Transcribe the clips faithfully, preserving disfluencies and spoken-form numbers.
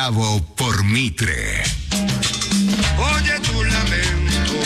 Bravo por Mitre. Oye tu lamento,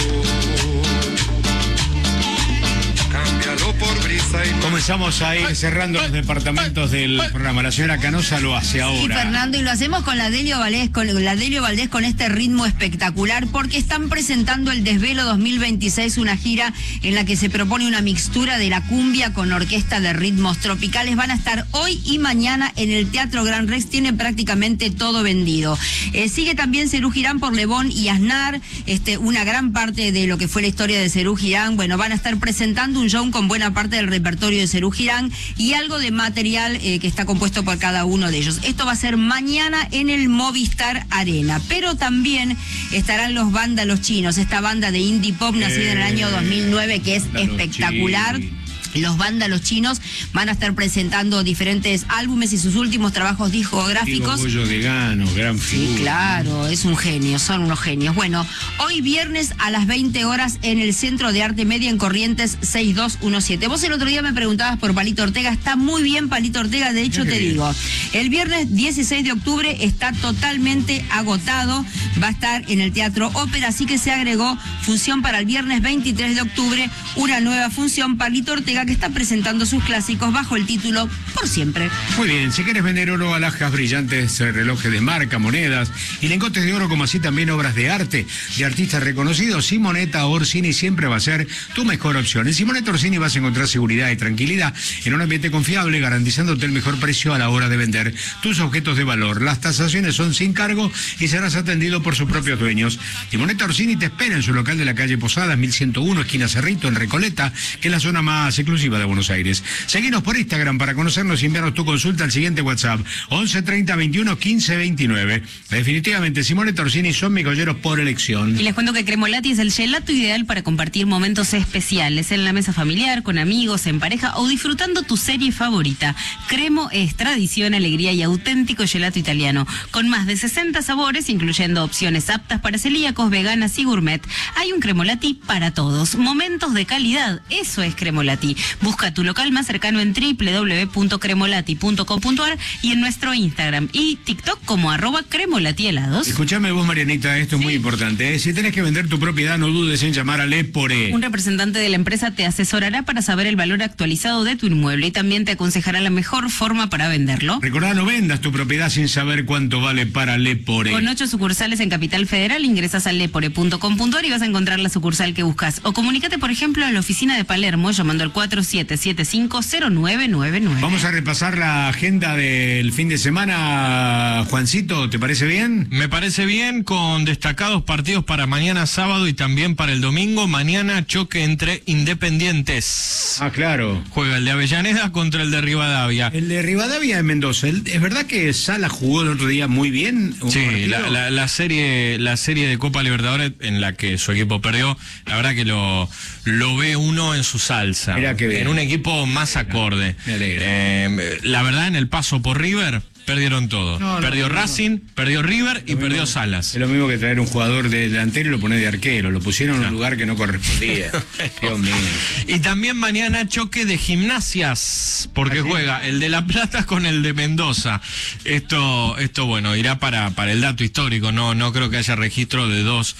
cámbialo por brisa y... Comenzamos a ir cerrando los departamentos del programa. La señora Canosa lo hace ahora. Sí, Fernando, y lo hacemos con la Delio Valdés, con la Delio Valdés con este ritmo espectacular, porque están presentando el Desvelo dos mil veintiséis, una gira en la que se propone una mixtura de la cumbia con orquesta de ritmos tropicales. Van a estar hoy y mañana en el Teatro Gran Rex, tienen prácticamente todo vendido. Eh, sigue también Serú Girán por Lebón y Aznar, este, una gran parte de lo que fue la historia de Serú Girán. Bueno, van a estar presentando un show con buena parte del repertorio de Serú Girán y algo de material eh, que está compuesto por cada uno de ellos. Esto va a ser mañana en el Movistar Arena, pero también estarán los Vándalos Chinos, esta banda de indie pop nacida eh, en el año dos mil nueve que es espectacular. Chinos. Los Vándalos Chinos van a estar presentando diferentes álbumes y sus últimos trabajos discográficos. Bollo de Gano, gran figura. Sí, claro, es un genio, son unos genios. Bueno, hoy viernes a las veinte horas en el Centro de Arte Media en Corrientes seis dos uno siete. Vos el otro día me preguntabas por Palito Ortega, está muy bien Palito Ortega, de hecho te digo, el viernes dieciséis de octubre está totalmente agotado, va a estar en el Teatro Ópera, así que se agregó función para el viernes veintitrés de octubre, una nueva función, Palito Ortega, que está presentando sus clásicos bajo el título Por Siempre. Muy bien, si quieres vender oro, alhajas, brillantes, relojes de marca, monedas y lingotes de oro, como así también obras de arte de artistas reconocidos, Simonetta Orsini siempre va a ser tu mejor opción. En Simonetta Orsini vas a encontrar seguridad y tranquilidad en un ambiente confiable, garantizándote el mejor precio a la hora de vender tus objetos de valor. Las tasaciones son sin cargo y serás atendido por sus propios dueños. Simonetta Orsini te espera en su local de la calle Posadas, mil ciento uno, esquina Cerrito, en Recoleta, que es la zona más exclusiva de Buenos Aires. Seguinos por Instagram para conocernos y enviarnos tu consulta al siguiente WhatsApp, once treinta veintiuno quince veintinueve. Definitivamente, Simonetta Orsini son mis joyeros por elección. Y les cuento que Cremolati es el gelato ideal para compartir momentos especiales en la mesa familiar, con amigos, en pareja o disfrutando tu serie favorita. Cremo es tradición, alegría y auténtico gelato italiano, con más de sesenta sabores, incluyendo opciones aptas para celíacos, veganas y gourmet. Hay un Cremolati para todos. Momentos de calidad, eso es Cremolati. Busca tu local más cercano en doble u doble u doble u punto cremolati punto com punto a r y en nuestro Instagram y TikTok como arroba cremolatielados. Escuchame vos, Marianita, esto es sí. muy importante. ¿eh? Si tenés que vender tu propiedad, no dudes en llamar a Lepore. Un representante de la empresa te asesorará para saber el valor actualizado de tu inmueble y también te aconsejará la mejor forma para venderlo. Recordá, no vendas tu propiedad sin saber cuánto vale para Lepore. Con ocho sucursales en Capital Federal, ingresas a lepore punto com punto a r y vas a encontrar la sucursal que buscas. O comunícate, por ejemplo, a la oficina de Palermo llamando al cuatro siete siete cinco cero nueve nueve nueve. Vamos a repasar la agenda del fin de semana, Juancito, ¿te parece bien? Me parece bien, con destacados partidos para mañana sábado y también para el domingo. Mañana choque entre Independientes. Ah, claro. Juega el de Avellaneda contra el de Rivadavia. El de Rivadavia de Mendoza. ¿Es verdad que Sala jugó el otro día muy bien? Sí, la, la, la serie la serie de Copa Libertadores en la que su equipo perdió, la verdad que lo, lo ve uno en su salsa. Mirá que bien. En un equipo más acorde. Me alegra. Eh, la verdad, en el paso por River perdieron todo. No, no, perdió no, Racing, no. perdió River y lo perdió mismo, Salas. Es lo mismo que traer un jugador de delantero y lo poner de arquero. Lo pusieron en un lugar que no correspondía. Dios mío. Y también mañana choque de Gimnasias, porque ¿Ah, sí? juega el de La Plata con el de Mendoza. Esto, esto bueno, irá para, para el dato histórico. No, no creo que haya registro de dos,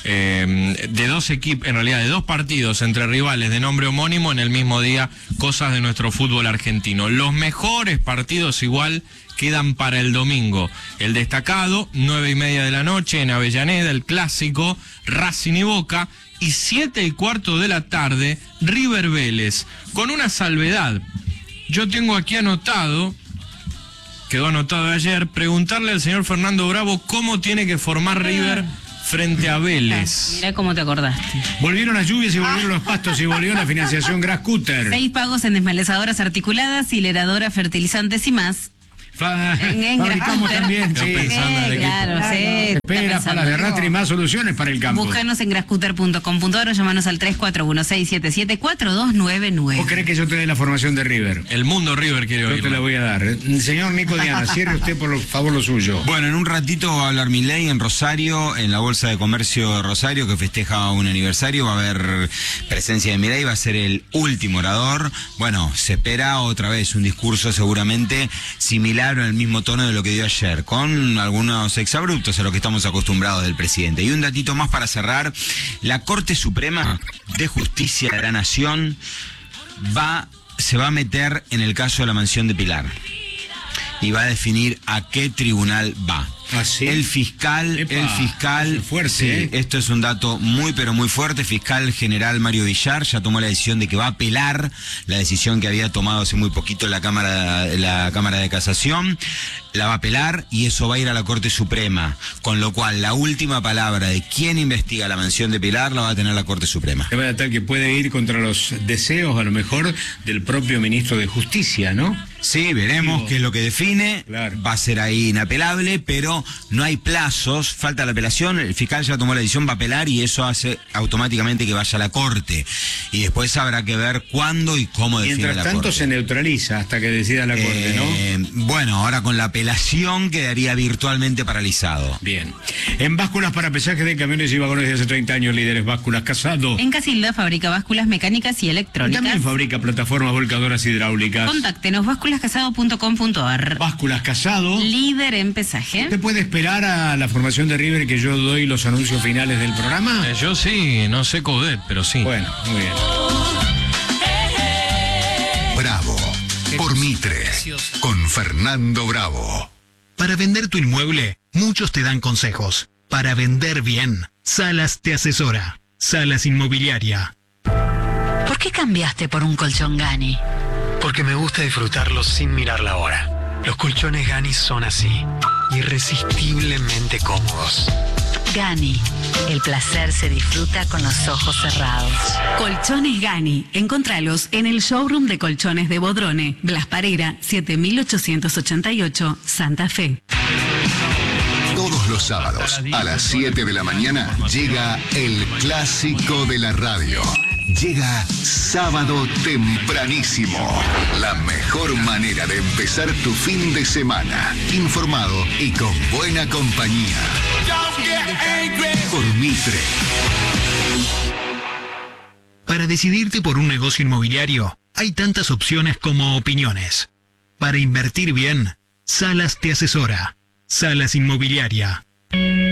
eh, de dos equipos, en realidad de dos partidos entre rivales de nombre homónimo en el mismo día. Cosas de nuestro fútbol argentino. Los mejores partidos igual quedan para el domingo. El destacado, nueve y media de la noche en Avellaneda, el clásico, Racing y Boca, y siete y cuarto de la tarde, River Vélez, con una salvedad. Yo tengo aquí anotado, quedó anotado ayer, preguntarle al señor Fernando Bravo cómo tiene que formar River frente a Vélez. Mirá cómo te acordaste. Volvieron las lluvias y volvieron los pastos y volvió la financiación Grascutter. Seis pagos en desmalezadoras articuladas, hileradoras, fertilizantes y más. Fabricamos también, sí. Pensando en claro, sí. Espera, palas de rastre y más soluciones para el campo. Búscanos en grascutter punto com punto a r o llamanos al tres cuatro uno seis siete siete cuatro dos nueve nueve. ¿Vos querés que yo te dé la formación de River? El mundo River quiere oírlo. Yo te la voy a dar. Señor Nico Diana, cierre usted por favor lo suyo. Bueno, en un ratito va a hablar Milei en Rosario, en la Bolsa de Comercio de Rosario, que festeja un aniversario. Va a haber presencia de Milei, va a ser el último orador. Bueno, se espera otra vez un discurso seguramente similar similar o en el mismo tono de lo que dio ayer, con algunos exabruptos a lo que estamos acostumbrados del presidente. Y un datito más para cerrar: la Corte Suprema de Justicia de la Nación va, se va a meter en el caso de la mansión de Pilar y va a definir a qué tribunal va. ¿Ah, sí? El fiscal, Epa, el fiscal, fuerte, sí, ¿eh? Esto es un dato muy pero muy fuerte. Fiscal general Mario Villar ya tomó la decisión de que va a apelar la decisión que había tomado hace muy poquito la Cámara, la Cámara de Casación. La va a apelar y eso va a ir a la Corte Suprema, con lo cual la última palabra de quién investiga la mansión de Pilar la va a tener la Corte Suprema. De manera tal que puede ir contra los deseos, a lo mejor, del propio ministro de Justicia, ¿no? Sí, veremos Digo, qué es lo que define. claro. Va a ser ahí inapelable, pero no hay plazos, falta la apelación. El fiscal ya tomó la decisión, va a apelar y eso hace automáticamente que vaya a la Corte. Y después habrá que ver cuándo y cómo define Mientras la tanto Corte. se neutraliza hasta que decida la Corte, Eh, ¿no? Bueno, ahora con la apelación quedaría virtualmente paralizado. Bien. En básculas para pesaje de camiones y vagones de hace treinta años, líderes Básculas Casado. En Casilda fabrica básculas mecánicas y electrónicas. También fabrica plataformas volcadoras hidráulicas. Contáctenos básculas casado punto com punto ar. Básculas Casado. Líder en pesaje. ¿Usted puede esperar a la formación de River que yo doy los anuncios finales del programa? Eh, yo sí, no sé Codet, pero sí. Bueno, muy bien. Bravo, por Mitre, con Fernando Bravo. Para vender tu inmueble, muchos te dan consejos. Para vender bien, Salas te asesora. Salas Inmobiliaria. ¿Por qué cambiaste por un colchón Gani? Porque me gusta disfrutarlos sin mirar la hora. Los colchones Gani son así, irresistiblemente cómodos. Gani, el placer se disfruta con los ojos cerrados. Colchones Gani, encontralos en el showroom de colchones de Bodrone, Blas Parera, siete mil ochocientos ochenta y ocho, Santa Fe. Todos los sábados a las siete de la mañana llega el clásico de la radio. Llega Sábado Tempranísimo. La mejor manera de empezar tu fin de semana. Informado y con buena compañía. Por Mitre. Para decidirte por un negocio inmobiliario, hay tantas opciones como opiniones. Para invertir bien, Salas te asesora. Salas Inmobiliaria.